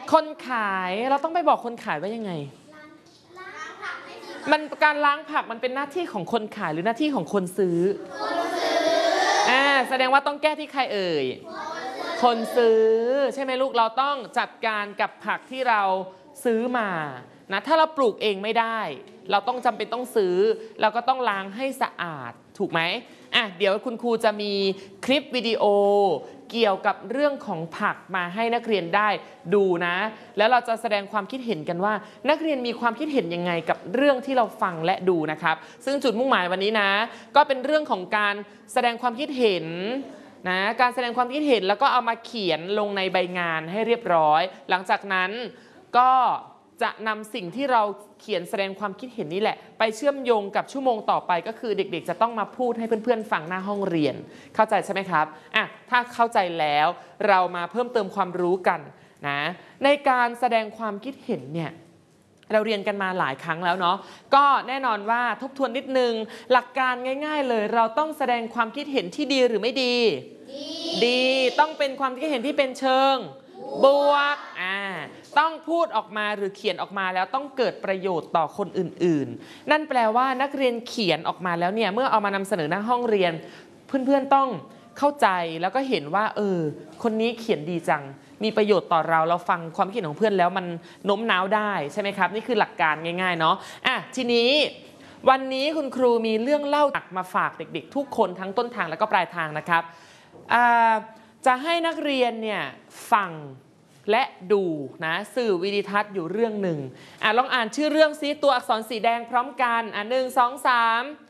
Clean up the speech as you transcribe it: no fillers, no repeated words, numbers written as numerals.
คนขายเราต้องไปบอกคนขายว่ายังไงมันการล้างผักมันเป็นหน้าที่ของคนขายหรือหน้าที่ของคนซื้อแสดงว่าต้องแก้ที่ใครเอ่ยคนซื้อใช่ไหมลูกเราต้องจัดการกับผักที่เราซื้อมานะถ้าเราปลูกเองไม่ได้เราต้องจำเป็นต้องซื้อเราก็ต้องล้างให้สะอาดถูกไหมเดี๋ยวคุณครูจะมีคลิปวิดีโอเกี่ยวกับเรื่องของผักมาให้นักเรียนได้ดูนะแล้วเราจะแสดงความคิดเห็นกันว่านักเรียนมีความคิดเห็นยังไงกับเรื่องที่เราฟังและดูนะครับซึ่งจุดมุ่งหมายวันนี้นะก็เป็นเรื่องของการแสดงความคิดเห็นนะการแสดงความคิดเห็นแล้วก็เอามาเขียนลงในใบงานให้เรียบร้อยหลังจากนั้นก็จะนำสิ่งที่เราเขียนแสดงความคิดเห็นนี่แหละไปเชื่อมโยงกับชั่วโมงต่อไปก็คือเด็กๆจะต้องมาพูดให้เพื่อนๆฟังหน้าห้องเรียนเข้าใจใช่ไหมครับถ้าเข้าใจแล้วเรามาเพิ่มเติมความรู้กันนะในการแสดงความคิดเห็นเนี่ยเราเรียนกันมาหลายครั้งแล้วเนาะก็แน่นอนว่าทบทวนนิดนึงหลักการง่ายๆเลยเราต้องแสดงความคิดเห็นที่ดีหรือไม่ดีดีต้องเป็นความคิดเห็นที่เป็นเชิงบวกต้องพูดออกมาหรือเขียนออกมาแล้วต้องเกิดประโยชน์ต่อคนอื่นๆนั่นแปลว่านักเรียนเขียนออกมาแล้วเนี่ยเมื่อเอามานำเสนอหน้าห้องเรียนเพื่อนๆต้องเข้าใจแล้วก็เห็นว่าคนนี้เขียนดีจังมีประโยชน์ต่อเราฟังความคิดของเพื่อนแล้วมันโน้มน้าวได้ใช่ไหมครับนี่คือหลักการง่ายๆเนาะทีนี้วันนี้คุณครูมีเรื่องเล่ามาฝากเด็กๆทุกคนทั้งต้นทางและก็ปลายทางนะครับจะให้นักเรียนเนี่ยฟังและดูนะสื่อวิดิทัศน์อยู่เรื่องหนึ่งลองอ่านชื่อเรื่องซิตัวอักษรสีแดงพร้อมกัน1 2 3